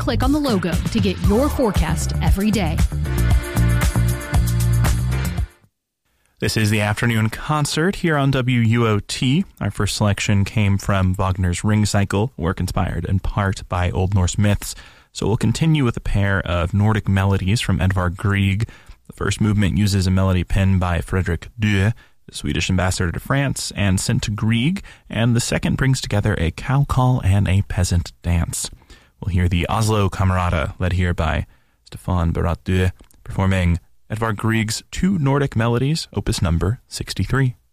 click on the logo to get your forecast every day. This is the afternoon concert here on WUOT. Our first selection came from Wagner's Ring Cycle, work inspired in part by Old Norse myths. So we'll continue with a pair of Nordic melodies from Edvard Grieg. The first movement uses a melody penned by Frederick Due, the Swedish ambassador to France, and sent to Grieg, and the second brings together a cow call and a peasant dance. We'll hear the Oslo Camerata, led here by Stefan Barrat Due, performing Edvard Grieg's two Nordic melodies, opus number 63.